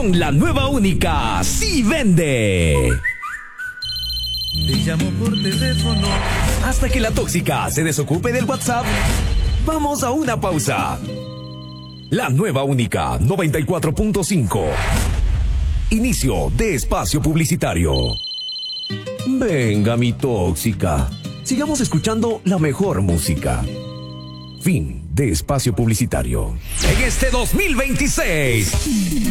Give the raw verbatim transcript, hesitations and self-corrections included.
Con la nueva única, sí vende. Te llamo por teléfono. Hasta que la tóxica se desocupe del WhatsApp, vamos a una pausa. La nueva única noventa y cuatro punto cinco. Inicio de espacio publicitario. Venga, mi tóxica. Sigamos escuchando la mejor música. Fin de espacio publicitario. En este dos mil veintiséis.